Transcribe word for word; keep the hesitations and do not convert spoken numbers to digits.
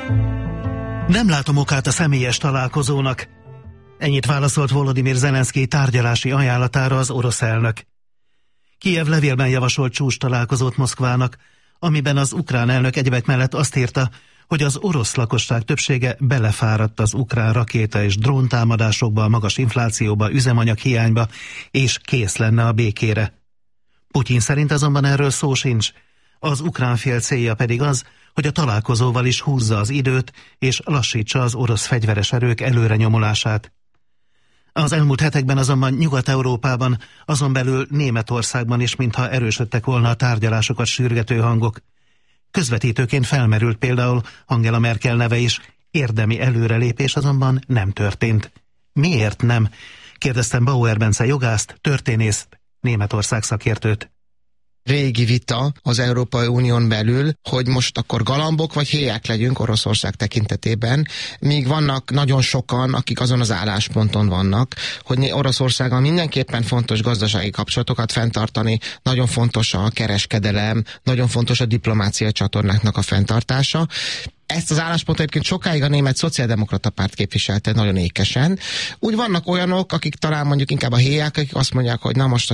Nem látom okát a személyes találkozónak. Ennyit válaszolt Volodymyr Zelenszkij tárgyalási ajánlatára az orosz elnök. Kijev levélben javasolt csúcs találkozót Moszkvának, amiben az ukrán elnök egyebek mellett azt írta, hogy az orosz lakosság többsége belefáradt az ukrán rakéta és dróntámadásokba, a magas inflációba, üzemanyag hiányba, és kész lenne a békére. Putyin szerint azonban erről szó sincs. Az ukrán fél célja pedig az, hogy a találkozóval is húzza az időt, és lassítsa az orosz fegyveres erők előrenyomulását. Az elmúlt hetekben azonban Nyugat-Európában, azon belül Németországban is mintha erősödtek volna a tárgyalásokat sürgető hangok. Közvetítőként felmerült például Angela Merkel neve is, érdemi előrelépés azonban nem történt. Miért nem? Kérdeztem Bauer Bence jogászt, történészt, Németország szakértőt. Régi vita az Európai Unión belül, hogy most akkor galambok vagy héják legyünk Oroszország tekintetében, míg vannak nagyon sokan, akik azon az állásponton vannak, hogy Oroszországgal mindenképpen fontos gazdasági kapcsolatokat fenntartani, nagyon fontos a kereskedelem, nagyon fontos a diplomáciai csatornáknak a fenntartása. Ezt az álláspontot egyébként sokáig a német szociáldemokrata párt képviselte nagyon ékesen. Úgy vannak olyanok, akik talán mondjuk inkább a héják, akik azt mondják, hogy na most